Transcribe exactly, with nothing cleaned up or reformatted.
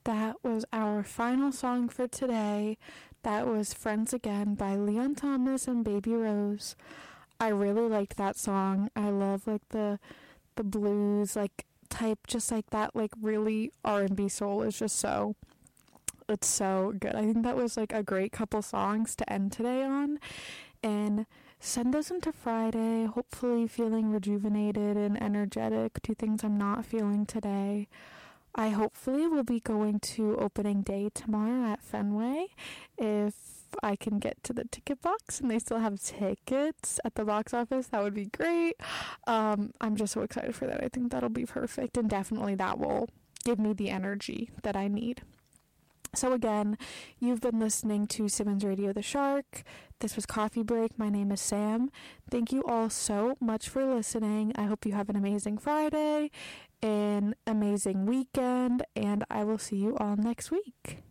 that was our final song for today. That was Friends Again by Leon Thomas and Baby Rose. I really liked that song. I love like the the blues like type, just like that, like really R and B soul is just so, it's so good. I think that was like a great couple songs to end today on. And send us into Friday, hopefully feeling rejuvenated and energetic, two things I'm not feeling today. I hopefully will be going to opening day tomorrow at Fenway if I can get to the ticket box and they still have tickets at the box office. That would be great. Um, I'm just so excited for that. I think that'll be perfect, and definitely that will give me the energy that I need. So again, you've been listening to Simmons Radio The Shark. This was Coffee Break. My name is Sam. Thank you all so much for listening. I hope you have an amazing Friday, an amazing weekend, and I will see you all next week.